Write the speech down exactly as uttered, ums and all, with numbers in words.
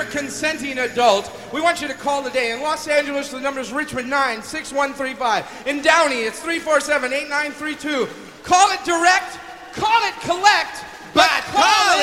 consenting adult, we want you to call today. In Los Angeles, the number is Richmond nine six one three five. In Downey, it's three four seven, eight nine three two. Call it direct, call it collect, but call it